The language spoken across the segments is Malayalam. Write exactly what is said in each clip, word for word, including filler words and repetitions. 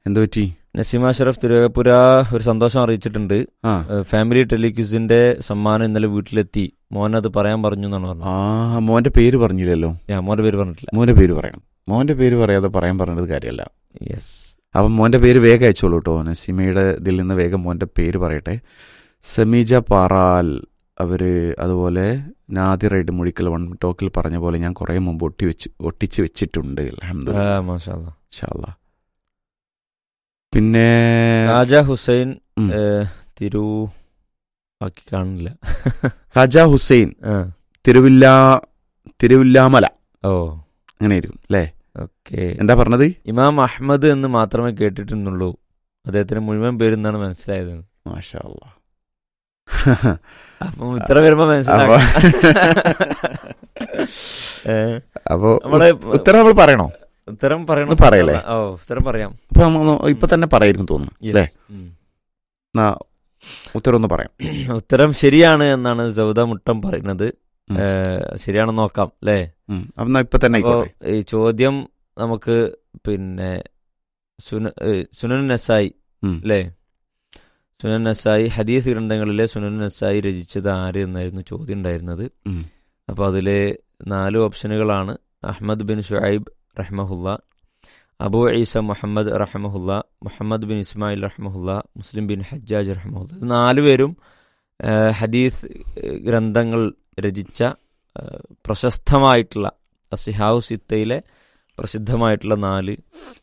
എന്തു പറ്റി? നസീമ അഷ്റഫ് തിരുവേപ്പുര ഒരു സന്തോഷം അറിയിച്ചിട്ടുണ്ട്. ഫാമിലി ടെലിക്യൂസിന്റെ സമ്മാനം ഇന്നലെ വീട്ടിലെത്തി. മോൻ അത് പറയാൻ പറഞ്ഞു എന്നാണ് പറഞ്ഞത്. ആ മോന്റെ പേര് പറഞ്ഞില്ലല്ലോ. മോന്റെ പേര് പറഞ്ഞിട്ടില്ല. മോന്റെ പേര് പറയണം. മോന്റെ പേര് പറയാതെ പറയാൻ പറഞ്ഞത് കാര്യമല്ല. യെസ്. അപ്പം മോന്റെ പേര് വേഗം അയച്ചോളൂ കേട്ടോ. നസീമയുടെ ഇതിൽ നിന്ന് വേഗം മോന്റെ പേര് പറയട്ടെ. സമീജ പാറാൽ അവര്, അതുപോലെ നാദിറൈഡ് മുഴിക്കൽ വൺ ടോക്കിൽ പറഞ്ഞ പോലെ ഞാൻ കുറെ മുമ്പ് ഒട്ടി വെച്ച് ഒട്ടിച്ച് വെച്ചിട്ടുണ്ട്. അൽഹംദുലില്ലാഹ്. മാഷാ അല്ലാഹ്. ഇൻഷാ അല്ലാഹ്. പിന്നെ ഖാജ ഹുസൈൻ തിരു ബാക്കി കാണില്ല. ഖാജ ഹുസൈൻ തിരുവില്ല തിരുവില്ലാമല. ഓ അങ്ങനെ ആയിരിക്കും അല്ലേ? ഓക്കെ. എന്താ പറഞ്ഞത്? ഇമാം അഹ്മദ് എന്ന് മാത്രമേ കേട്ടിട്ടുന്നുള്ളൂ. അദ്ദേഹത്തിന് മുഴുവൻ പേരെന്നാണ് മനസ്സിലായത്. മാഷാ അല്ലാഹ്. അപ്പം ഇത്ര വരുമ്പോ മനസ്സിലാവും. അപ്പൊ ഉത്തരം നമ്മൾ പറയണോ? ഉത്തരം പറയണം. പറയല്ലേ? ഓ ഉത്തരം പറയാം. ഇപ്പൊ തന്നെ പറയായിരിക്കും തോന്നുന്നു അല്ലേ? ഉത്തരം ഒന്ന് പറയാം. ഉത്തരം ശരിയാണ് എന്നാണ് ജൗദ മുട്ടം പറയുന്നത്. ശരിയാണെന്ന് നോക്കാം അല്ലേ? ഇപ്പൊ തന്നെ ഈ ചോദ്യം നമുക്ക് പിന്നെ സുനൻ നസായി അല്ലേ? സുനൻ നസായി ഹദീസ് ഗ്രന്ഥങ്ങളിലെ സുനൻ നസായി രചിച്ചത് ആര് എന്നായിരുന്നു ചോദ്യം ഉണ്ടായിരുന്നത്. അപ്പോൾ അതിലെ നാല് ഓപ്ഷനുകളാണ്: Ahmad bin Shoaib റഹ്മഹുല്ല, Abu Isa Muhammad റഹ്മഹുല്ല, Muhammad bin Ismail റഹ്മഹുല്ല, മുസ്ലിം ബിൻ ഹജ്ജാജ് റഹ്മഹുല്ല. നാലുപേരും ഹദീസ് ഗ്രന്ഥങ്ങൾ രചിച്ച പ്രശസ്തമായിട്ടുള്ള അസിഹാഉ സിത്തയിലെ പ്രസിദ്ധമായിട്ടുള്ള നാല്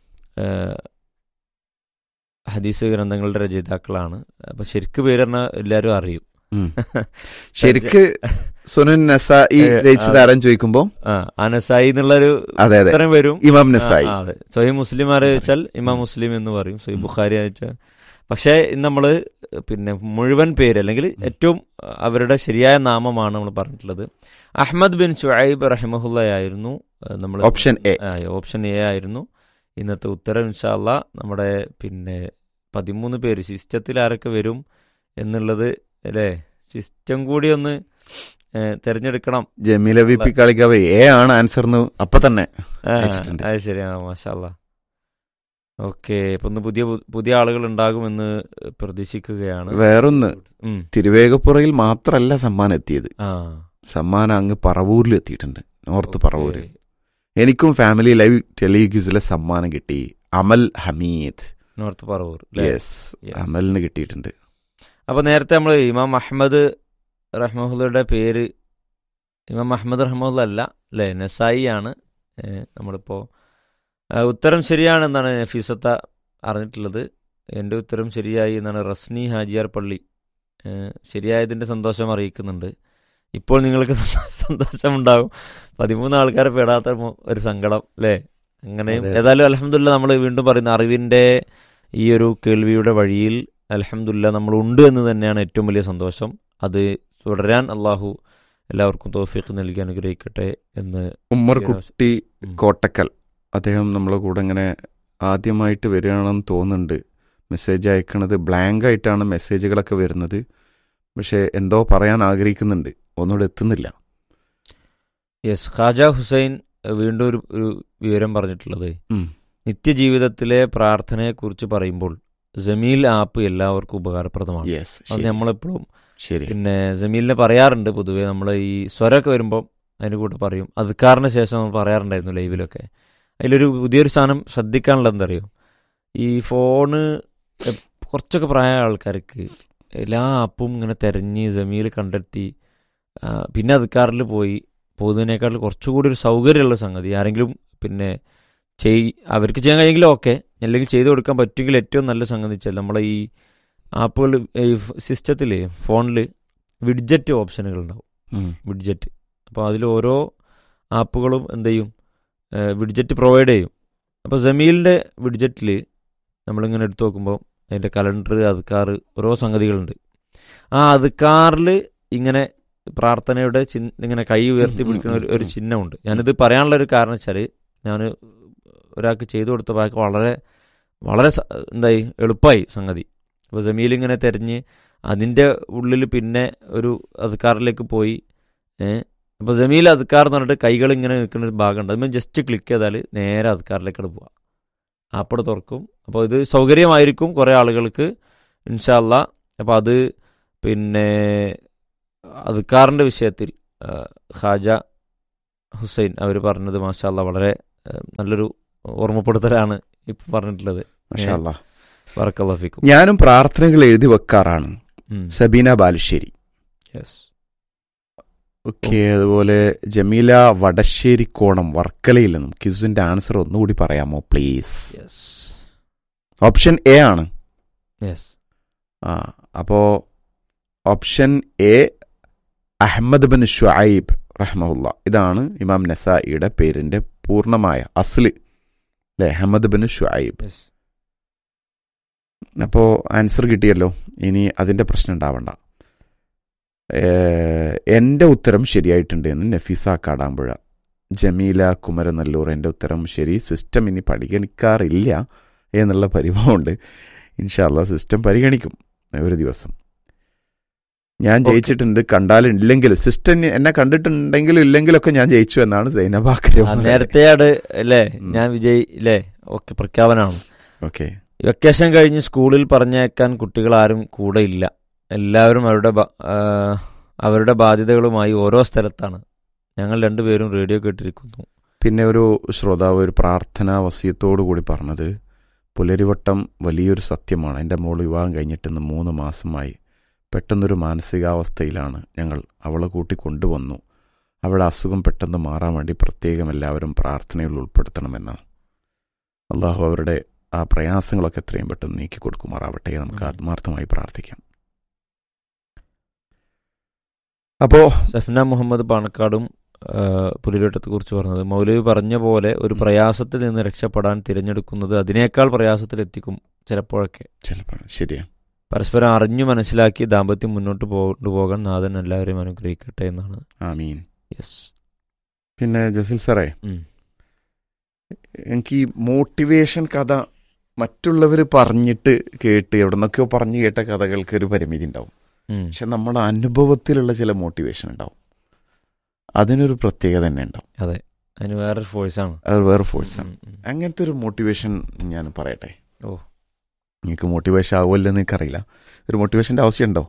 ഹദീസ് ഗ്രന്ഥങ്ങളുടെ രചയിതാക്കളാണ്. അപ്പൊ ശരിക്ക് പേര് പറഞ്ഞാൽ എല്ലാവരും അറിയും. ശരിക്ക് സുനൻ നസായി രചിച്ചത് ആരെന്ന് ചോദിക്കുമ്പോ ആ നസായി എന്നുള്ളൊരു ഉത്തരം വരും. ഇമാം നസായി. അതെ. സ്വഹീഹ് മുസ്ലിം അറിയിച്ചാൽ ഇമാം മുസ്ലിം എന്ന് പറയും. സ്വഹീഹ് ബുഖാരി അയച്ചാൽ. പക്ഷേ നമ്മള് പിന്നെ മുഴുവൻ പേര് അല്ലെങ്കിൽ ഏറ്റവും അവരുടെ ശരിയായ നാമമാണ് നമ്മൾ പറഞ്ഞിട്ടുള്ളത്. അഹ്മദ് ബിൻ ഷുഐബ് റഹിമഹുല്ലയായിരുന്നു നമ്മൾ ഓപ്ഷൻ എ. ഓപ്ഷൻ എ ആയിരുന്നു ഇന്നത്തെ ഉത്തരം. ഇൻഷാ അല്ലാഹ് നമ്മുടെ പിന്നെ പതിമൂന്ന് പേര് സിസ്റ്റത്തിൽ ആരൊക്കെ വരും എന്നുള്ളത് അല്ലേ, സിസ്റ്റം കൂടി ഒന്ന് തെരഞ്ഞെടുക്കണം. ജമീല വി പി കളിക്കാവേ എ ആണ് ആൻസർ അപ്പൊ തന്നെ. അത് ശരിയാ. മാഷാ അല്ലാഹ്. ഓക്കെ. ഇപ്പൊ ഒന്ന് പുതിയ പുതിയ ആളുകൾ ഉണ്ടാകുമെന്ന് പ്രതീക്ഷിക്കുകയാണ്. വേറൊന്ന്, തിരുവേഗപ്പുറയിൽ മാത്രല്ല സമ്മാനം എത്തിയത്. സമ്മാനം അങ്ങ് പറവൂരിൽ എത്തിയിട്ടുണ്ട്. നോർത്ത് പറവൂര്. എനിക്കും ഫാമിലി ലൈവ് ടെലിഗ്യൂസിലെ സമ്മാനം കിട്ടി. അമൽ ഹമീദ്, നോർത്ത് പറവൂർ. യെസ്, അമലിന് കിട്ടിയിട്ടുണ്ട്. അപ്പൊ നേരത്തെ നമ്മൾ ഇമാം അഹ്മദ് റഹ്മഹുല്ലയുടെ പേര് ഇമാം അഹ്മദ് റഹ്മഹുല്ല അല്ല അല്ലേ, നസായി ആണ്. നമ്മളിപ്പോ ഉത്തരം ശരിയാണെന്നാണ് നഫീസത്ത അറിഞ്ഞിട്ടുള്ളത്. എൻ്റെ ഉത്തരം ശരിയായി എന്നാണ് റസ്നി ഹാജിയാർ പള്ളി ശരിയായതിൻ്റെ സന്തോഷം അറിയിക്കുന്നുണ്ട്. ഇപ്പോൾ നിങ്ങൾക്ക് സന്തോഷമുണ്ടാകും. പതിമൂന്ന് ആൾക്കാരെ പെടാത്ത ഒരു സങ്കടം അല്ലേ? അങ്ങനെയും ഏതായാലും അൽഹംദുലില്ലാഹ് നമ്മൾ വീണ്ടും പറയുന്ന അറിവിൻ്റെ ഈ ഒരു കേൾവിയുടെ വഴിയിൽ അൽഹംദുലില്ലാഹ് നമ്മൾ ഉണ്ട് എന്ന് തന്നെയാണ് ഏറ്റവും വലിയ സന്തോഷം. അത് തുടരാൻ അള്ളാഹു എല്ലാവർക്കും തൗഫീഖ് നൽകി അനുഗ്രഹിക്കട്ടെ എന്ന്. ഉമ്മർ കുട്ടി കോട്ടക്കൽ അദ്ദേഹം നമ്മളെ കൂടെ ഇങ്ങനെ ആദ്യമായിട്ട് വരികയാണെന്ന് തോന്നുന്നുണ്ട്. മെസ്സേജ് അയക്കണത് ബ്ലാങ്ക് ആയിട്ടാണ് മെസ്സേജുകളൊക്കെ വരുന്നത്. പക്ഷെ എന്തോ പറയാൻ ആഗ്രഹിക്കുന്നുണ്ട്, ഒന്നുകൂടെ എത്തുന്നില്ല. യെസ്. ഖാജ ഹുസൈൻ വീണ്ടും ഒരു ഒരു വിവരം പറഞ്ഞിട്ടുള്ളത്, നിത്യജീവിതത്തിലെ പ്രാർത്ഥനയെ കുറിച്ച് പറയുമ്പോൾ ജമീൽ ആപ്പ് എല്ലാവർക്കും ഉപകാരപ്രദമാണ്. അത് നമ്മളെപ്പോഴും പിന്നെ ജമീലിനെ പറയാറുണ്ട്. പൊതുവെ നമ്മൾ ഈ സ്വരമൊക്കെ വരുമ്പോൾ അതിന് കൂടെ പറയും. അദ്കാറിന് ശേഷം നമ്മൾ പറയാറുണ്ടായിരുന്നു ലൈവിലൊക്കെ. അതിലൊരു പുതിയൊരു സാധനം ശ്രദ്ധിക്കാനുള്ളത് എന്താ അറിയോ, ഈ ഫോണ് കുറച്ചൊക്കെ പ്രായ ആൾക്കാർക്ക് എല്ലാ ആപ്പും ഇങ്ങനെ തിരഞ്ഞ് ജമീൽ കണ്ടെത്തി പിന്നെ അദ്കാറിൽ പോയി പോകുന്നതിനേക്കാൾ കുറച്ചുകൂടി ഒരു സൗകര്യമുള്ള സംഗതി ആരെങ്കിലും പിന്നെ ചെയ് അവർക്ക് ചെയ്യാൻ കഴിയെങ്കിലും ഓക്കെ, അല്ലെങ്കിൽ ചെയ്തു കൊടുക്കാൻ പറ്റുമെങ്കിൽ ഏറ്റവും നല്ല സംഗതി വെച്ചാൽ നമ്മളെ ഈ ആപ്പുകൾ ഈ സിസ്റ്റത്തിൽ ഫോണിൽ വിഡ്ജറ്റ് ഓപ്ഷനുകൾ ഉണ്ടാവും. വിഡ്ജറ്റ്. അപ്പോൾ അതിൽ ഓരോ ആപ്പുകളും എന്ത് ചെയ്യും, വിഡ്ജറ്റ് പ്രൊവൈഡ് ചെയ്യും. അപ്പോൾ ജമീലിൻ്റെ വിഡ്ജറ്റിൽ നമ്മളിങ്ങനെ എടുത്തു നോക്കുമ്പോൾ അതിൻ്റെ കലണ്ടർ, അദ്കാർ, ഓരോ സംഗതികളുണ്ട്. ആ അദ്കാറിൽ ഇങ്ങനെ പ്രാർത്ഥനയുടെ ചിഹ്ന ഇങ്ങനെ കൈ ഉയർത്തി പിടിക്കുന്ന ഒരു ഒരു ചിഹ്നമുണ്ട്. ഞാനിത് പറയാനുള്ളൊരു കാരണം വെച്ചാൽ ഞാൻ ഒരാൾക്ക് ചെയ്തു കൊടുത്തപ്പോൾ അയാൾക്ക് വളരെ വളരെ എന്തായി എളുപ്പമായി സംഗതി. അപ്പോൾ ജമീൽ ഇങ്ങനെ തിരഞ്ഞ് അതിൻ്റെ ഉള്ളിൽ പിന്നെ ഒരു അദ്കാറിലേക്ക് പോയി. അപ്പോൾ ജമീൽ അദ്കാർ എന്ന് പറഞ്ഞിട്ട് കൈകൾ ഇങ്ങനെ നിൽക്കുന്ന ഒരു ഭാഗമുണ്ട്. അതുമ്പോൾ ജസ്റ്റ് ക്ലിക്ക് ചെയ്താൽ നേരെ അദ്കാറിലേക്കാണ് പോവുക. ആപ്പട് തുറക്കും. അപ്പോൾ ഇത് സൗകര്യമായിരിക്കും കുറേ ആളുകൾക്ക് ഇൻഷാ അല്ലാ. അപ്പോൾ അത് പിന്നെ അദ്കാറിൻ്റെ വിഷയത്തിൽ ഖാജ ഹുസൈൻ അവർ പറഞ്ഞത് മാഷാ അല്ലാ വളരെ നല്ലൊരു ഓർമ്മപ്പെടുത്തലാണ് ഇപ്പം പറഞ്ഞിട്ടുള്ളത്. മാഷാ അല്ലാ, ബറക്കല്ലാഹു ഫീക്കും. ഞാനും പ്രാർത്ഥനകൾ എഴുതി വെക്കാറാണ്. സബീന ബാലുശ്ശേരി. ഓക്കെ. അതുപോലെ ജമീല വടശ്ശേരിക്കോണം വർക്കലയിൽ നിന്നും ക്വിസിന്റെ ആൻസർ ഒന്നുകൂടി പറയാമോ പ്ലീസ്? ഓപ്ഷൻ എ ആണ്. ആ അപ്പോൾ option A Ahmed bin Shoaib റഹ്മഹുല്ല, ഇതാണ് ഇമാം നസായിയുടെ പേരിന്റെ പൂർണ്ണമായ അസ്ല് അല്ലെ, അഹമ്മദ് ബിൻ ഷുഐബ്. അപ്പോൾ ആൻസർ കിട്ടിയല്ലോ, ഇനി അതിന്റെ പ്രശ്നം ഉണ്ടാവണ്ട. എൻ്റെ ഉത്തരം ശരിയായിട്ടുണ്ട് എന്ന് നഫീസ കാടാമ്പുഴ. ജമീല കുമരനല്ലൂർ, എൻ്റെ ഉത്തരം ശരി. സിസ്റ്റം ഇനി പരിഗണിക്കാറില്ല എന്നുള്ള പരിഭവമുണ്ട്. ഇൻഷാ അല്ലാ സിസ്റ്റം പരിഗണിക്കും ഒരു ദിവസം. ഞാൻ ജയിച്ചിട്ടുണ്ട്, കണ്ടാലില്ലെങ്കിലും സിസ്റ്റം എന്നെ കണ്ടിട്ടുണ്ടെങ്കിലും ഇല്ലെങ്കിലൊക്കെ ഞാൻ ജയിച്ചു എന്നാണ് സൈനബാക്കര. നേരത്തെ അല്ലേ ഞാൻ വിജയ് അല്ലേ? ഓക്കെ, പ്രഖ്യാപനമാണ്. ഓക്കെ. വെക്കേഷൻ കഴിഞ്ഞ് സ്കൂളിൽ പറഞ്ഞേക്കാൻ കുട്ടികൾ ആരും കൂടെ ഇല്ല. എല്ലാവരും അവരുടെ അവരുടെ ബാധ്യതകളുമായി ഓരോ സ്ഥലത്താണ്. ഞങ്ങൾ രണ്ടുപേരും റേഡിയോ കേട്ടിരിക്കുന്നു. പിന്നെ ഒരു ശ്രോതാവ് ഒരു പ്രാർത്ഥനാ വസിയത്തോടു കൂടി പറഞ്ഞത്, പുലരിവട്ടം വലിയൊരു സത്യമാണ്. എൻ്റെ മോൾ വിവാഹം കഴിഞ്ഞിട്ട് മൂന്ന് മാസമായി. പെട്ടെന്നൊരു മാനസികാവസ്ഥയിലാണ് ഞങ്ങൾ. അവളെ കൂട്ടി കൊണ്ടുവന്നു. അവളുടെ അസുഖം പെട്ടെന്ന് മാറാൻ വേണ്ടി പ്രത്യേകം എല്ലാവരും പ്രാർത്ഥനയിൽ ഉൾപ്പെടുത്തണമെന്നാണ്. അള്ളാഹു അവരുടെ ആ പ്രയാസങ്ങളൊക്കെ എത്രയും പെട്ടെന്ന് നീക്കി കൊടുക്കുമാറാവട്ടെ. നമുക്ക് ആത്മാർത്ഥമായി പ്രാർത്ഥിക്കാം. അപ്പോൾ സഫ്ന മുഹമ്മദ് പാണക്കാടും പുലിരോട്ടത്തെ കുറിച്ച് പറഞ്ഞത്, മൗലവി പറഞ്ഞ പോലെ ഒരു പ്രയാസത്തിൽ നിന്ന് രക്ഷപ്പെടാൻ തിരഞ്ഞെടുക്കുന്നത് അതിനേക്കാൾ പ്രയാസത്തിലെത്തിക്കും ചിലപ്പോഴൊക്കെ. ചിലപ്പോൾ ശരിയാ. പരസ്പരം അറിഞ്ഞു മനസ്സിലാക്കി ദാമ്പത്യം മുന്നോട്ട് കൊണ്ടുപോകാൻ നാഥൻ എല്ലാവരെയും അനുഗ്രഹിക്കട്ടെ എന്നാണ്. ആമീൻ. യെസ്. പിന്നെ ജസീൽ സാറേ, എനിക്ക് ഈ മോട്ടിവേഷൻ കഥ മറ്റുള്ളവർ പറഞ്ഞിട്ട് കേട്ട് എവിടെ നിന്നൊക്കെയോ പറഞ്ഞു കേട്ട കഥകൾക്ക് ഒരു പരിമിതി ഉണ്ടാവും. പക്ഷെ നമ്മുടെ അനുഭവത്തിലുള്ള ചില മോട്ടിവേഷൻ ഉണ്ടാവും, അതിനൊരു പ്രത്യേകത തന്നെ ഉണ്ടാവും. അതെ, അതിന് വേറൊരു ഫോഴ്സാണ്. അത് വേറെ ഫോഴ്സാണ്. അങ്ങനത്തെ ഒരു മോട്ടിവേഷൻ ഞാൻ പറയട്ടെ. ഓ, നിങ്ങൾക്ക് മോട്ടിവേഷൻ ആവുമല്ലോ എന്ന് എനിക്കറിയില്ല. ഒരു മോട്ടിവേഷൻ്റെ ആവശ്യമുണ്ടോ?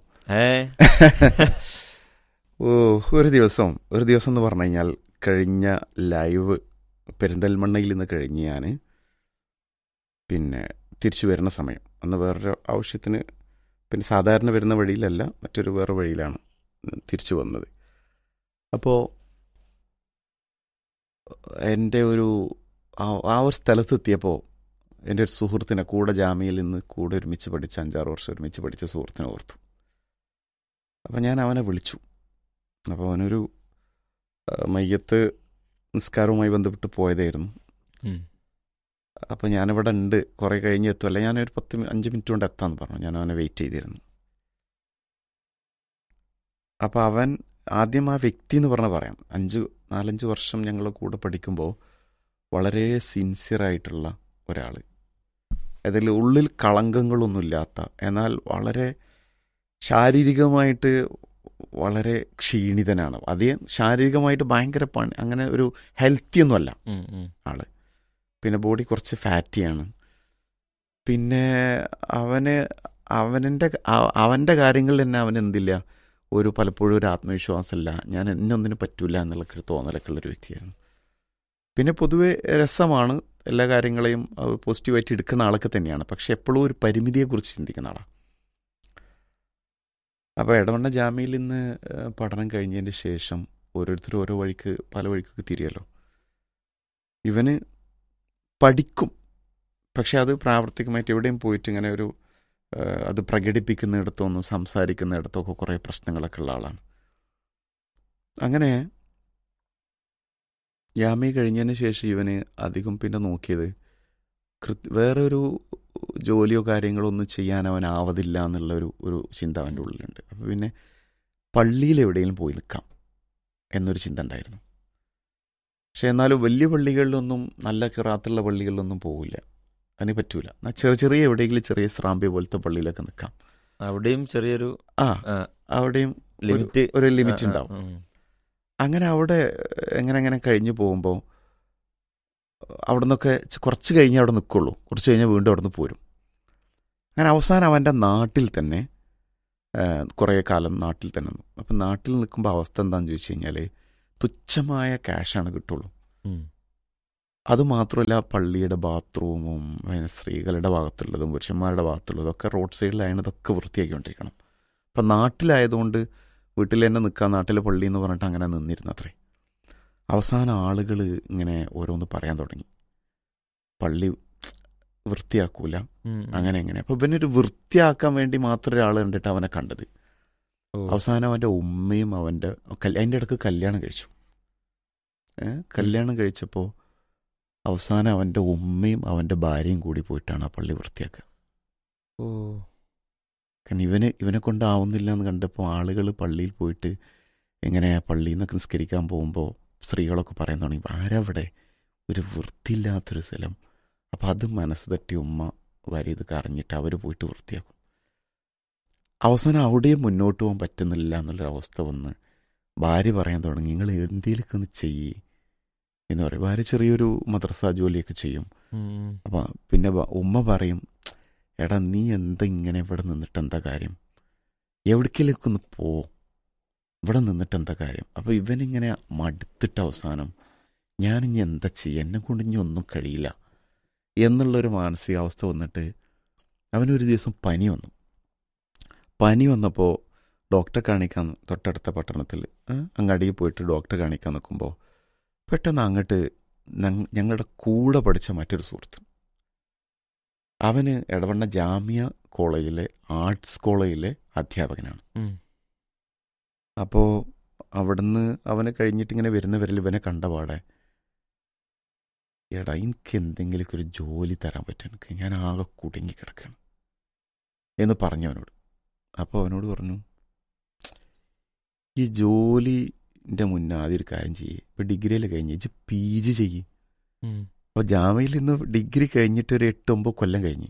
ഓ, ഒരു ദിവസം ഒരു ദിവസം എന്ന് പറഞ്ഞു കഴിഞ്ഞാൽ കഴിഞ്ഞ ലൈവ് പെരിന്തൽമണ്ണയിൽ നിന്ന് കഴിഞ്ഞ് ഞാൻ പിന്നെ തിരിച്ചു വരുന്ന സമയം, അന്ന് വേറൊരു ആവശ്യത്തിന്, പിന്നെ സാധാരണ വരുന്ന വഴിയിലല്ല, മറ്റൊരു വേറെ വഴിയിലാണ് തിരിച്ചു വന്നത്. അപ്പോൾ എൻ്റെ ഒരു ആ ഒരു സ്ഥലത്തെത്തിയപ്പോൾ എൻ്റെ ഒരു സുഹൃത്തിനെ, കൂടെ ജാമ്യയിൽ നിന്ന് കൂടെ ഒരുമിച്ച് പഠിച്ച അഞ്ചാറ് വർഷം ഒരുമിച്ച് പഠിച്ച സുഹൃത്തിനെ ഓർത്തു. അപ്പോൾ ഞാൻ അവനെ വിളിച്ചു. അപ്പോൾ അവനൊരു മയ്യത്ത് നിസ്കാരവുമായി ബന്ധപ്പെട്ട് പോയതായിരുന്നു. അപ്പോൾ ഞാനിവിടെ ഉണ്ട്, കുറേ കഴിഞ്ഞ് എത്തുമല്ല, ഞാനൊരു പത്ത് അഞ്ച് മിനിറ്റ് കൊണ്ട് എത്താമെന്ന് പറഞ്ഞു. ഞാൻ അവനെ വെയിറ്റ് ചെയ്തിരുന്നു. അപ്പോൾ അവൻ ആദ്യം ആ വ്യക്തി എന്ന് പറഞ്ഞാൽ പറയാം, അഞ്ച് നാലഞ്ച് വർഷം ഞങ്ങൾ കൂടെ പഠിക്കുമ്പോൾ വളരെ സിൻസിയറായിട്ടുള്ള ഒരാൾ, അതിൽ ഉള്ളിൽ കളങ്കങ്ങളൊന്നുമില്ലാത്ത, എന്നാൽ വളരെ ശാരീരികമായിട്ട് വളരെ ക്ഷീണിതനാണ്. അധികം ശാരീരികമായിട്ട് ഭയങ്കര പണി, അങ്ങനെ ഒരു ഹെൽത്തി ഒന്നുമല്ല ആള്. പിന്നെ ബോഡി കുറച്ച് ഫാറ്റിയാണ്. പിന്നെ അവന് അവൻ്റെ അവൻ്റെ കാര്യങ്ങളിൽ തന്നെ അവൻ എന്തില്ല, ഒരു പലപ്പോഴും ഒരു ആത്മവിശ്വാസമല്ല, ഞാൻ എന്നൊന്നിനും പറ്റൂല എന്നുള്ളൊരു തോന്നലൊക്കെ ഉള്ളൊരു വ്യക്തിയായിരുന്നു. പിന്നെ പൊതുവെ രസമാണ്, എല്ലാ കാര്യങ്ങളെയും പോസിറ്റീവായിട്ട് എടുക്കുന്ന ആളൊക്കെ തന്നെയാണ്. പക്ഷെ എപ്പോഴും ഒരു പരിമിതിയെക്കുറിച്ച് ചിന്തിക്കുന്ന ആളാണ്. അപ്പോൾ എടവണ്ണ ജാമ്യയിൽ നിന്ന് പഠനം കഴിഞ്ഞതിന് ശേഷം ഓരോരുത്തരും ഓരോ വഴിക്ക് പല വഴിക്കൊക്കെ തിരിയല്ലോ. ഇവന് പഠിക്കും, പക്ഷെ അത് പ്രാവർത്തികമായിട്ട് എവിടെയും പോയിട്ട് ഇങ്ങനെ ഒരു അത് പ്രകടിപ്പിക്കുന്നിടത്തൊന്നും സംസാരിക്കുന്നിടത്തൊക്കെ കുറേ പ്രശ്നങ്ങളൊക്കെ ഉള്ള ആളാണ്. അങ്ങനെ ജാമ്യ കഴിഞ്ഞതിന് ശേഷം ഇവന് അധികം പിന്നെ നോക്കിയത് വേറെ ഒരു ജോലിയോ കാര്യങ്ങളോ ഒന്നും ചെയ്യാൻ അവനാവതില്ല എന്നുള്ളൊരു ഒരു ചിന്ത അവൻ്റെ ഉള്ളിലുണ്ട്. അപ്പോൾ പിന്നെ പള്ളിയിൽ എവിടെയെങ്കിലും പോയി നിൽക്കാം എന്നൊരു ചിന്ത ഉണ്ടായിരുന്നു. പക്ഷെ എന്നാലും വലിയ പള്ളികളിലൊന്നും, നല്ല കിറാത്തുള്ള പള്ളികളിലൊന്നും പോകില്ല, അതിന് പറ്റൂല. എന്നാൽ ചെറിയ ചെറിയ എവിടെയെങ്കിലും ചെറിയ സ്രാമ്പ്യ പോലത്തെ പള്ളിയിലൊക്കെ നിൽക്കാം. അവിടെയും ചെറിയൊരു ആ അവിടെയും ലിമിറ്റ് ഒരു ലിമിറ്റ് ഉണ്ടാവും. അങ്ങനെ അവിടെ എങ്ങനെ എങ്ങനെ കഴിഞ്ഞു പോകുമ്പോൾ അവിടെ നിന്നൊക്കെ കുറച്ച് കഴിഞ്ഞ് അവിടെ നിൽക്കുള്ളൂ, കുറച്ച് കഴിഞ്ഞാൽ വീണ്ടും അവിടെ നിന്ന് പോരും. അങ്ങനെ അവസാനം അവൻ്റെ നാട്ടിൽ തന്നെ കുറേ കാലം നാട്ടിൽ തന്നെ നിന്നു. അപ്പം നാട്ടിൽ നിൽക്കുമ്പോൾ അവസ്ഥ എന്താണെന്ന് ചോദിച്ചു കഴിഞ്ഞാൽ തുച്ഛമായ ക്യാഷാണ് കിട്ടുള്ളൂ. അതുമാത്രമല്ല പള്ളിയുടെ ബാത്റൂമും സ്ത്രീകളുടെ ഭാഗത്തുള്ളതും പുരുഷന്മാരുടെ ഭാഗത്തുള്ളതും ഒക്കെ റോഡ് സൈഡിലായതുകൊണ്ട് ഇതൊക്കെ വൃത്തിയാക്കിക്കൊണ്ടിരിക്കണം. അപ്പം നാട്ടിലായതുകൊണ്ട് വീട്ടിൽ തന്നെ നിൽക്കാൻ, നാട്ടിലെ പള്ളി എന്ന് പറഞ്ഞിട്ട് അങ്ങനെ നിന്നിരുന്നത്രേ. അവസാനം ആളുകൾ ഇങ്ങനെ ഓരോന്ന് പറയാൻ തുടങ്ങി, പള്ളി വൃത്തിയാക്കൂല അങ്ങനെ എങ്ങനെ. അപ്പോൾ ഇവനൊരു വൃത്തിയാക്കാൻ വേണ്ടി മാത്രം ഒരാൾ കണ്ടിട്ട് അവനെ കണ്ടത്. അവസാനം അവൻ്റെ ഉമ്മയും അവൻ്റെ അതിൻ്റെ ഇടയ്ക്ക് കല്യാണം കഴിച്ചു. കല്യാണം കഴിച്ചപ്പോൾ അവസാനം അവൻ്റെ ഉമ്മയും അവൻ്റെ ഭാര്യയും കൂടി പോയിട്ടാണ് ആ പള്ളി വൃത്തിയാക്കുക. ഓ കാരണം ഇവന് ഇവനെ കൊണ്ടാവുന്നില്ല എന്ന് കണ്ടപ്പോൾ ആളുകൾ പള്ളിയിൽ പോയിട്ട് എങ്ങനെയാ പള്ളിയിൽ നിന്നൊക്കെ നിസ്കരിക്കാൻ പോകുമ്പോൾ സ്ത്രീകളൊക്കെ പറയാൻ തുടങ്ങി, ആരവിടെ ഒരു വൃത്തിയില്ലാത്തൊരു സ്ഥലം. അപ്പം അത് മനസ്സ് തട്ടി ഉമ്മ വരി ഇത് കറിഞ്ഞിട്ട് അവർ പോയിട്ട് വൃത്തിയാക്കും. അവസാനം അവിടെയും മുന്നോട്ട് പോകാൻ പറ്റുന്നില്ല എന്നുള്ളൊരവസ്ഥ വന്ന് ഭാര്യ പറയാൻ തുടങ്ങി, നിങ്ങൾ എന്തെങ്കിലുമൊക്കെ ഒന്ന് ചെയ്യേ എന്ന് പറയും. ഭാര്യ ചെറിയൊരു മദ്രസ ജോലിയൊക്കെ ചെയ്യും. അപ്പം പിന്നെ ഉമ്മ പറയും, എടാ നീ എന്താ ഇങ്ങനെ ഇവിടെ നിന്നിട്ട് എന്താ കാര്യം, എവിടേക്കിലേക്ക് ഒന്ന് പോ, ഇവിടെ നിന്നിട്ട് എന്താ കാര്യം. അപ്പോൾ ഇവനിങ്ങനെ മടുത്തിട്ട് അവസാനം ഞാനിനി എന്താ ചെയ്യുക, എന്നെ കൊണ്ട് ഇനി ഒന്നും കഴിയില്ല എന്നുള്ളൊരു മാനസികാവസ്ഥ വന്നിട്ട് അവനൊരു ദിവസം പനി വന്നു. പനി വന്നപ്പോൾ ഡോക്ടറെ കാണിക്കാൻ തൊട്ടടുത്ത പട്ടണത്തിൽ അങ്ങാടിയിൽ പോയിട്ട് ഡോക്ടറെ കാണിക്കാൻ നിൽക്കുമ്പോൾ പെട്ടെന്ന് അങ്ങോട്ട് ഞങ്ങളുടെ കൂടെ പഠിച്ച മറ്റൊരു സുഹൃത്ത്, അവന് എടവണ്ണ ജാമിയ കോളേജിലെ ആർട്സ് കോളേജിലെ അധ്യാപകനാണ്. അപ്പോൾ അവിടുന്ന് അവനെ കഴിഞ്ഞിട്ട് ഇങ്ങനെ വരുന്നവരിൽ ഇവനെ കണ്ടപാടെ, എടാ എനിക്ക് എന്തെങ്കിലുമൊക്കെ ഒരു ജോലി തരാൻ പറ്റും, എനിക്ക് ഞാൻ ആകെ കുടുങ്ങി കിടക്കുകയാണ് എന്ന് പറഞ്ഞു അവനോട്. അപ്പോൾ അവനോട് പറഞ്ഞു, ഈ ജോലിൻ്റെ മുന്നേ ആദ്യം ഒരു കാര്യം ചെയ്യേ, ഇപ്പോൾ ഡിഗ്രിയിൽ കഴിഞ്ഞ് ഇജ്ജ് പി ജി ചെയ്യ്. അപ്പോൾ ജാമ്യയിൽ നിന്ന് ഡിഗ്രി കഴിഞ്ഞിട്ട് ഒരു എട്ട് ഒമ്പത് കൊല്ലം കഴിഞ്ഞ്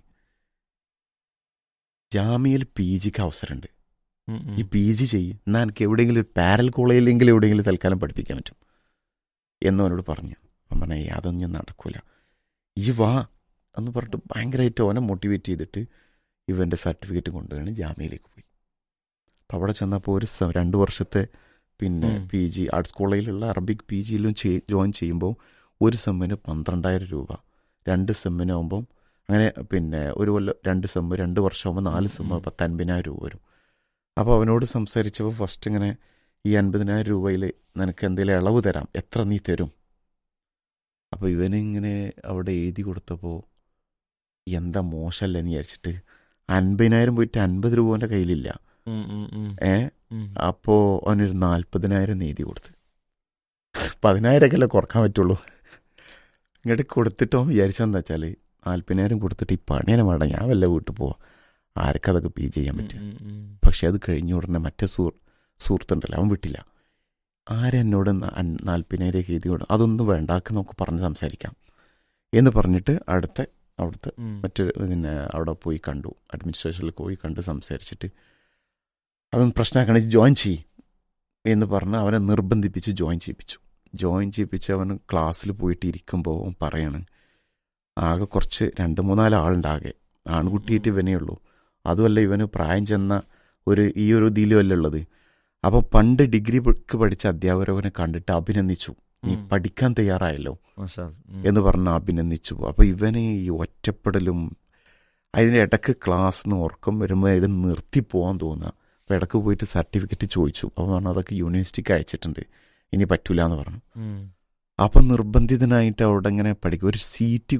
ജാമ്യയിൽ പി ജിക്ക് അവസരമുണ്ട്, ഈ പി ജി ചെയ്യ്, എന്നാൽ എനിക്ക് എവിടെയെങ്കിലും ഒരു പാരൽ കോളേജിലെങ്കിലും എവിടെയെങ്കിലും തൽക്കാലം പഠിപ്പിക്കാൻ പറ്റും എന്നവനോട് പറഞ്ഞു. അപ്പം പറഞ്ഞാൽ അതൊന്നും നടക്കൂല, ഈ വാ എന്ന് പറഞ്ഞിട്ട് ഭയങ്കരമായിട്ട് അവനെ മോട്ടിവേറ്റ് ചെയ്തിട്ട് ഇവൻ്റെ സർട്ടിഫിക്കറ്റ് കൊണ്ടുപോയി ജാമ്യയിലേക്ക് പോയി. അപ്പം അവിടെ ചെന്നപ്പോൾ ഒരു രണ്ട് വർഷത്തെ പിന്നെ P G arts കോളേജിലുള്ള Arabic P ജിയിലും join ചെയ്യുമ്പോൾ ഒരു സെമ്മിന് പന്ത്രണ്ടായിരം രൂപ, രണ്ട് സെമ്മിനാകുമ്പം അങ്ങനെ പിന്നെ ഒരു കൊല്ലം രണ്ട് സെമ്മ് രണ്ട് വർഷമാകുമ്പോൾ നാല് സെമ്മ് പത്ത് അൻപതിനായിരം രൂപ വരും. അപ്പോൾ അവനോട് സംസാരിച്ചപ്പോൾ ഫസ്റ്റ് ഇങ്ങനെ ഈ അൻപതിനായിരം രൂപയിൽ നിനക്ക് എന്തെങ്കിലും ഇളവ് തരാം, എത്ര നീ തരും. അപ്പോൾ ഇവനിങ്ങനെ അവിടെ എഴുതി കൊടുത്തപ്പോൾ എന്താ മോശമല്ലേ എന്ന് വിചാരിച്ചിട്ട് അൻപതിനായിരം പോയിട്ട് അൻപത് രൂപ അവൻ്റെ കയ്യിലില്ല. ഏ അപ്പോൾ അവനൊരു നാൽപ്പതിനായിരം നീതി കൊടുത്ത്, പതിനായിരമൊക്കെ അല്ലേ കുറക്കാൻ പറ്റുള്ളൂ. ഇങ്ങോട്ട് കൊടുത്തിട്ടോ വിചാരിച്ചതെന്ന് വെച്ചാൽ നാൽപ്പതിനായിരം കൊടുത്തിട്ട് ഈ പണിയാനും വേണ്ട, ഞാൻ വല്ല വീട്ടിൽ പോവാം, ആർക്കതൊക്കെ പി ചെയ്യാൻ പറ്റും. പക്ഷെ അത് കഴിഞ്ഞ ഉടനെ മറ്റേ സുഹൃ സുഹൃത്തുണ്ടല്ലോ അവൻ വിട്ടില്ല, ആരെന്നോട് നാൽപ്പതിനായിരം എഴുതി കൊടുക്കും, അതൊന്നും വേണ്ടാക്ക് നമുക്ക് പറഞ്ഞ് സംസാരിക്കാം എന്ന് പറഞ്ഞിട്ട് അടുത്ത അവിടുത്തെ മറ്റൊരു പിന്നെ അവിടെ പോയി കണ്ടു, അഡ്മിനിസ്ട്രേഷനിൽ പോയി കണ്ട് സംസാരിച്ചിട്ട് അതൊന്നും പ്രശ്നമാക്കണ ജോയിൻ ചെയ്യും എന്ന് പറഞ്ഞ് അവനെ നിർബന്ധിപ്പിച്ച് ജോയിൻ ചെയ്യിപ്പിച്ചു. ജോയിൻ ചെയ്യിപ്പിച്ച് അവൻ ക്ലാസ്സിൽ പോയിട്ട് ഇരിക്കുമ്പോൾ അവൻ പറയാണ്, ആകെ കുറച്ച് രണ്ട് മൂന്നാല് ആളുണ്ടാകെ, ആൺകുട്ടിയിട്ട് ഇവനേ ഉള്ളൂ, അതുമല്ല ഇവന് പ്രായം ചെന്ന ഒരു ഈ ഒരു ഇതിലുമല്ല ഉള്ളത്. അപ്പോൾ പണ്ട് ഡിഗ്രിക്ക് പഠിച്ച അധ്യാപകരവനെ കണ്ടിട്ട് അഭിനന്ദിച്ചു, നീ പഠിക്കാൻ തയ്യാറായല്ലോ എന്ന് പറഞ്ഞ് അഭിനന്ദിച്ചു. അപ്പോൾ ഇവന് ഈ ഒറ്റപ്പെടലും അതിൻ്റെ ഇടയ്ക്ക് ക്ലാസ്സിന് ഉറക്കം വരുമ്പോൾ ഇത് നിർത്തിപ്പോകാൻ തോന്നുക. അപ്പോൾ ഇടയ്ക്ക് പോയിട്ട് സർട്ടിഫിക്കറ്റ് ചോദിച്ചു, അപ്പോൾ പറഞ്ഞു അതൊക്കെ യൂണിവേഴ്സിറ്റിക്ക് അയച്ചിട്ടുണ്ട്, ഇനി പറ്റൂല എന്ന് പറഞ്ഞു. അപ്പം നിർബന്ധിതനായിട്ട് അവിടെ ഇങ്ങനെ പഠിക്കും. ഒരു സീറ്റ്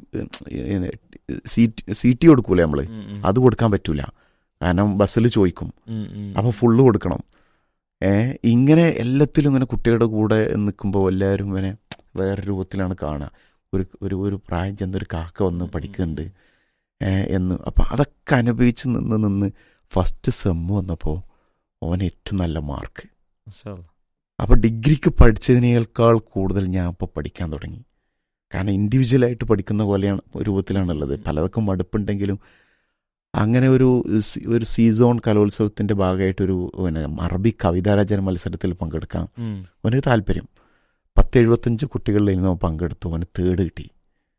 സീറ്റ് സീറ്റ് കൊടുക്കൂലേ നമ്മൾ, അത് കൊടുക്കാൻ പറ്റൂല, കാരണം ബസ്സിൽ ചോദിക്കും, അപ്പോൾ ഫുള്ള് കൊടുക്കണം. ഏ ഇങ്ങനെ എല്ലാത്തിലും ഇങ്ങനെ കുട്ടികളുടെ കൂടെ നിൽക്കുമ്പോൾ എല്ലാവരും ഇങ്ങനെ വേറെ രൂപത്തിലാണ് കാണുക. ഒരു ഒരു ഒരു പ്രായം ചെന്നൊരു കാക്ക വന്ന് പഠിക്കുന്നുണ്ട് എന്ന്. അപ്പം അതൊക്കെ അനുഭവിച്ച് നിന്ന് നിന്ന് ഫസ്റ്റ് സെമ്മ് വന്നപ്പോൾ അവൻ ഏറ്റവും നല്ല മാർക്ക്. അപ്പോൾ ഡിഗ്രിക്ക് പഠിച്ചതിനേക്കാൾ കൂടുതൽ ഞാൻ ഇപ്പോൾ പഠിക്കാൻ തുടങ്ങി. കാരണം ഇൻഡിവിജ്വലായിട്ട് പഠിക്കുന്ന പോലെയാണ് രൂപത്തിലാണുള്ളത്. പലതൊക്കെ മടുപ്പുണ്ടെങ്കിലും അങ്ങനെ ഒരു ഒരു സീസോൺ കലോത്സവത്തിൻ്റെ ഭാഗമായിട്ടൊരു പിന്നെ അറബി കവിതാരചന മത്സരത്തിൽ പങ്കെടുക്കാം അവനൊരു താല്പര്യം. പത്ത് എഴുപത്തഞ്ച് കുട്ടികളിൽ നിന്ന് പങ്കെടുത്തു, അവന് തേർഡ് കിട്ടി.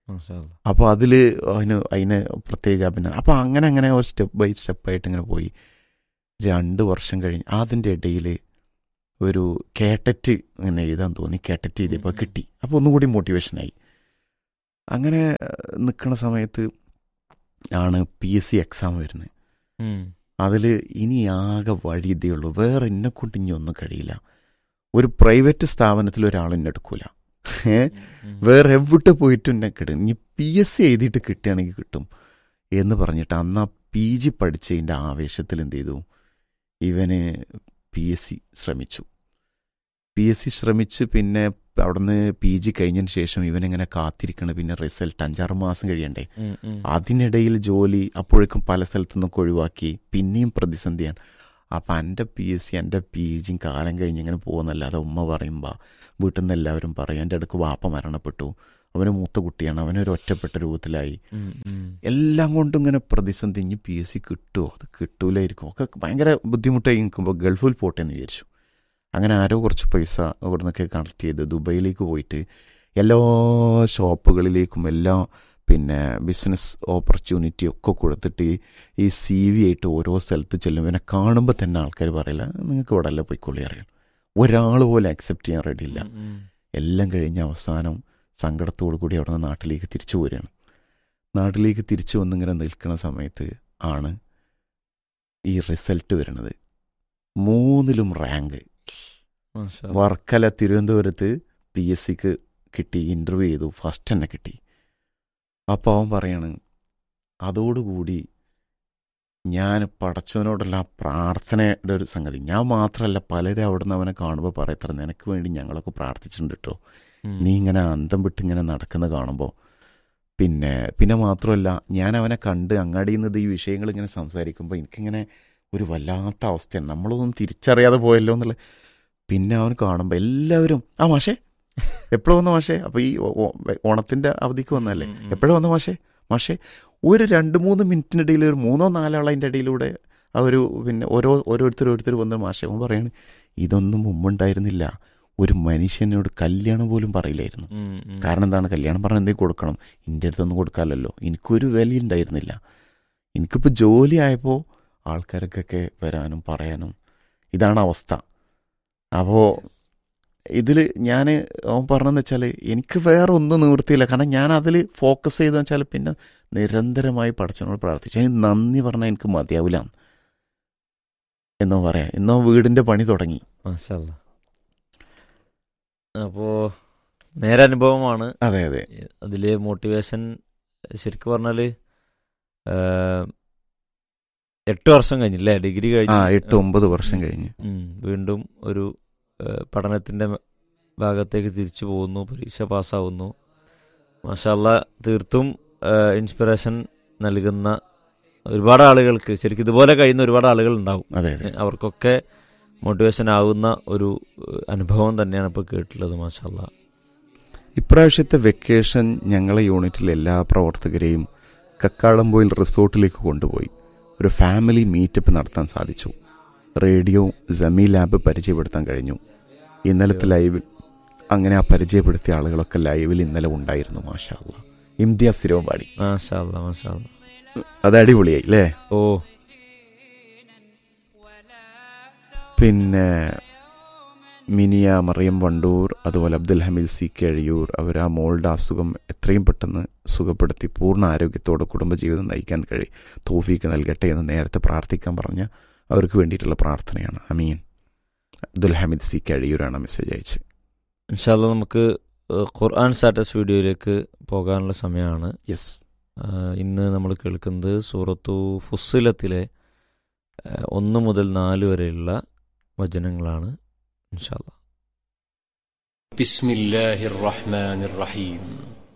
അപ്പോൾ അതിൽ അതിന് അതിന് പ്രത്യേക അഭിനയം. അപ്പോൾ അങ്ങനെ അങ്ങനെ ഒരു സ്റ്റെപ്പ് ബൈ സ്റ്റെപ്പായിട്ട് ഇങ്ങനെ പോയി. രണ്ട് വർഷം കഴിഞ്ഞ് അതിൻ്റെ ഇടയിൽ ഒരു കേട്ടറ്റ് ഇങ്ങനെ എഴുതാൻ തോന്നി. കേട്ടറ്റ് എഴുതിയപ്പോൾ കിട്ടി. അപ്പോൾ ഒന്നുകൂടി മോട്ടിവേഷനായി. അങ്ങനെ നിൽക്കുന്ന സമയത്ത് ആണ് പി എസ് സി എക്സാം വരുന്നത്. അതിൽ ഇനി ആകെ വഴി ഇതേ ഉള്ളൂ, വേറെ എന്നെക്കൊണ്ട് ഇനി ഒന്നും കഴിയില്ല. ഒരു പ്രൈവറ്റ് സ്ഥാപനത്തിൽ ഒരാൾ എന്നെ എടുക്കൂല, വേറെ എവിടെ പോയിട്ടും എന്നെ കിട്ടും, ഇനി പി എസ് സി എഴുതിയിട്ട് കിട്ടുകയാണെങ്കിൽ കിട്ടും എന്ന് പറഞ്ഞിട്ട് അന്ന് ആ പി ജി പഠിച്ചതിൻ്റെ ആവേശത്തിൽ എന്ത് ചെയ്തു, ഇവന് പി എസ് സി ശ്രമിച്ചു. പി എസ് സി ശ്രമിച്ച് പിന്നെ അവിടുന്ന് പി ജി കഴിഞ്ഞതിന് ശേഷം ഇവനിങ്ങനെ കാത്തിരിക്കണം. പിന്നെ റിസൾട്ട് അഞ്ചാറ് മാസം കഴിയണ്ടേ. അതിനിടയിൽ ജോലി അപ്പോഴേക്കും പല സ്ഥലത്തുനിന്നൊക്കെ ഒഴിവാക്കി. പിന്നെയും പ്രതിസന്ധിയാണ്. അപ്പം എൻ്റെ പി എസ് സി എൻ്റെ പി ജിയും കാലം കഴിഞ്ഞ് ഇങ്ങനെ പോകുന്നല്ലാതെ ഉമ്മ പറയുമ്പോൾ വീട്ടിൽ നിന്ന് എല്ലാവരും പറയും. എൻ്റെ അടുക്ക് വാപ്പ മരണപ്പെട്ടു, അവന് മൂത്ത കുട്ടിയാണ്, അവനൊരു ഒറ്റപ്പെട്ട രൂപത്തിലായി. എല്ലാം കൊണ്ടും ഇങ്ങനെ പ്രതിസന്ധി. ഇനി പി എസ് സി കിട്ടുമോ, അത് കിട്ടൂലായിരിക്കും, ഒക്കെ ഭയങ്കര ബുദ്ധിമുട്ടായി നിൽക്കുമ്പോൾ ഗൾഫിൽ പോട്ടെ എന്ന് വിചാരിച്ചു. അങ്ങനെ ആരോ കുറച്ച് പൈസ അവിടെ നിന്നൊക്കെ കളക്ട് ചെയ്ത് ദുബൈയിലേക്ക് പോയിട്ട് എല്ലാ ഷോപ്പുകളിലേക്കും എല്ലാ പിന്നെ ബിസിനസ് ഓപ്പർച്യൂണിറ്റി ഒക്കെ കൊടുത്തിട്ട് ഈ സി വി ആയിട്ട് ഓരോ സ്ഥലത്ത് ചെല്ലും. ഇവനെ കാണുമ്പോൾ തന്നെ ആൾക്കാർ പറയില്ല, നിങ്ങൾക്ക് ഇവിടെ അല്ല പോയിക്കൊള്ളി അറിയാം. ഒരാൾ പോലും അക്സെപ്റ്റ് ചെയ്യാൻ റെഡിയില്ല. എല്ലാം കഴിഞ്ഞ് അവസാനം സങ്കടത്തോടു കൂടി അവിടെ നിന്ന് നാട്ടിലേക്ക് തിരിച്ചു പോരുകയാണ്. നാട്ടിലേക്ക് തിരിച്ചു വന്നിങ്ങനെ നിൽക്കുന്ന സമയത്ത് ആണ് ഈ റിസൾട്ട് വരുന്നത്. മൂന്നിലും റാങ്ക്. വർക്കല തിരുവനന്തപുരത്ത് പി എസ് സിക്ക് കിട്ടി. ഇൻ്റർവ്യൂ ചെയ്തു, ഫസ്റ്റ് തന്നെ കിട്ടി. അപ്പോൾ അവൻ പറയാണ്, അതോടുകൂടി ഞാൻ പടച്ചവനോടുള്ള ആ പ്രാർത്ഥനയുടെ ഒരു സംഗതി, ഞാൻ മാത്രമല്ല പലരും അവിടെ നിന്ന് അവനെ കാണുമ്പോൾ പറയത്ര, നിനക്ക് വേണ്ടി ഞങ്ങളൊക്കെ പ്രാർത്ഥിച്ചിട്ടുണ്ട് കേട്ടോ, നീ ഇങ്ങനെ അന്തം വിട്ട് ഇങ്ങനെ നടക്കുന്ന കാണുമ്പോൾ. പിന്നെ പിന്നെ മാത്രമല്ല ഞാൻ അവനെ കണ്ട് അങ്ങാടിയിൽ നിന്ന് ഈ വിഷയങ്ങൾ ഇങ്ങനെ സംസാരിക്കുമ്പോൾ എനിക്കിങ്ങനെ ഒരു വല്ലാത്ത അവസ്ഥയാണ്, നമ്മളൊന്നും തിരിച്ചറിയാതെ പോയല്ലോ എന്നുള്ള. പിന്നെ അവൻ കാണുമ്പോൾ എല്ലാവരും ആ മാഷേ എപ്പോഴും വന്ന മാഷേ, അപ്പോൾ ഈ ഓണത്തിൻ്റെ അവധിക്ക് വന്നല്ലേ, എപ്പോഴും വന്ന മാഷേ മാഷേ ഒരു രണ്ട് മൂന്ന് മിനിറ്റിനിടയിൽ ഒരു മൂന്നോ നാലാൾ അതിൻ്റെ ഇടയിലൂടെ ആ ഒരു പിന്നെ ഓരോ ഓരോരുത്തർ ഓരോരുത്തർ വന്ന മാഷേ. അവൻ പറയാണ്, ഇതൊന്നും മുമ്പുണ്ടായിരുന്നില്ല. ഒരു മനുഷ്യനോട് കല്യാണം പോലും പറയില്ലായിരുന്നു. കാരണം എന്താണ്, കല്യാണം പറഞ്ഞാൽ എന്തെങ്കിലും കൊടുക്കണം, എൻ്റെ അടുത്തൊന്നും കൊടുക്കാമല്ലോ, എനിക്കൊരു വില ഉണ്ടായിരുന്നില്ല. എനിക്കിപ്പോൾ ജോലി ആയപ്പോൾ ആൾക്കാർക്കൊക്കെ വരാനും പറയാനും, ഇതാണ് അവസ്ഥ. അപ്പോൾ ഇതിൽ ഞാൻ അവൻ പറഞ്ഞതെന്ന് വെച്ചാൽ എനിക്ക് വേറെ ഒന്നും നിവൃത്തിയില്ല. കാരണം ഞാൻ അതിൽ ഫോക്കസ് ചെയ്തെന്ന് വെച്ചാൽ പിന്നെ നിരന്തരമായി പഠിച്ചവനോട് പ്രാർത്ഥിച്ചു. അതിന് നന്ദി പറഞ്ഞാൽ എനിക്ക് മതിയാവില്ല എന്നോ പറയാം. എന്നോ വീടിൻ്റെ പണി തുടങ്ങി. അപ്പോൾ നേരെ അനുഭവമാണ്. അതെ അതെ. അതിൽ മോട്ടിവേഷൻ ശരിക്കും പറഞ്ഞാൽ എട്ട് വർഷം കഴിഞ്ഞില്ലേ, ഡിഗ്രി കഴിഞ്ഞ് എട്ട് ഒമ്പത് വർഷം കഴിഞ്ഞ് വീണ്ടും ഒരു പഠനത്തിൻ്റെ ഭാഗത്തേക്ക് തിരിച്ചു പോകുന്നു, പരീക്ഷ പാസ്സാവുന്നു. മാഷാ അല്ലാ, തീർത്തും ഇൻസ്പിറേഷൻ നൽകുന്ന ഒരുപാട് ആളുകൾക്ക്, ശരിക്കും ഇതുപോലെ കഴിയുന്ന ഒരുപാട് ആളുകൾ ഉണ്ടാവും. അവർക്കൊക്കെ മോട്ടിവേഷൻ ആവുന്ന ഒരു അനുഭവം തന്നെയാണ് ഇപ്പോൾ കേട്ടിട്ടുള്ളത്. മാഷാ അല്ലാ, ഇപ്രാവശ്യത്തെ വെക്കേഷൻ ഞങ്ങളെ യൂണിറ്റിലെ എല്ലാ പ്രവർത്തകരെയും കക്കാടംപൊയിൽ റിസോർട്ടിലേക്ക് കൊണ്ടുപോയി ഒരു ഫാമിലി മീറ്റപ്പ് നടത്താൻ സാധിച്ചു. റേഡിയോ ജമീ ലാബ് പരിചയപ്പെടുത്താൻ കഴിഞ്ഞു. ഇന്നലത്തെ ലൈവിൽ അങ്ങനെ ആ പരിചയപ്പെടുത്തിയ ആളുകളൊക്കെ ലൈവിൽ ഇന്നലെ ഉണ്ടായിരുന്നു. മാഷാ അല്ലാ, ഇംതിയാസ് തിരുവമ്പാടി. മാഷാ അല്ലാ, മാഷാ അല്ലാ, അത് അടിപൊളിയായി അല്ലേ? ഓ, പിന്നെ മിനിയ മറിയം വണ്ടൂർ, അതുപോലെ അബ്ദുൽ ഹമീദ് സി കഴിയൂർ, അവർ ആ മോളുടെ അസുഖം എത്രയും പെട്ടെന്ന് സുഖപ്പെടുത്തി പൂർണ്ണ ആരോഗ്യത്തോടെ കുടുംബജീവിതം നയിക്കാൻ കഴി തൗഫീക്ക് നൽകട്ടെ എന്ന് നേരത്തെ പ്രാർത്ഥിക്കാൻ പറഞ്ഞ അവർക്ക് വേണ്ടിയിട്ടുള്ള പ്രാർത്ഥനയാണ്. അമീൻ. അബ്ദുൽ ഹമീദ് സി കഴിയൂരാണ് മെസ്സേജ് അയച്ചത്. ഇൻഷാ അല്ലാ, നമുക്ക് ഖുർആൻ സ്റ്റാറ്റസ് വീഡിയോയിലേക്ക് പോകാനുള്ള സമയമാണ്. യെസ്. ഇന്ന് നമ്മൾ കേൾക്കുന്നത് സൂറത്തു ഫുസ്സിലത്തിലെ ഒന്ന് മുതൽ നാല് വരെയുള്ള വചനങ്ങളാണ്. ഇൻഷാ അല്ലാ. ബിസ്മില്ലാഹിർ റഹ്മാനിർ റഹീം.